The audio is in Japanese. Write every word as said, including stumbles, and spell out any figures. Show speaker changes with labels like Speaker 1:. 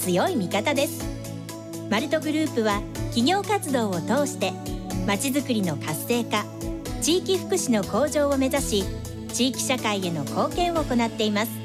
Speaker 1: 強い味方です。マルトグループは企業活動を通してまちづくりの活性化、地域福祉の向上を目指し、地域社会への貢献を行っています。